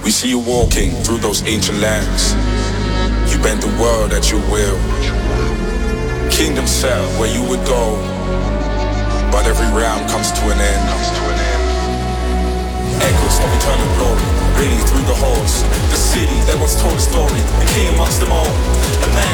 We see you walking through those ancient lands. You bend the world at your will. Kingdom set where you would go, but every round comes to an end. Echoes of eternal glory, ringing through the halls. The city that once told a story, the king amongst them all. A man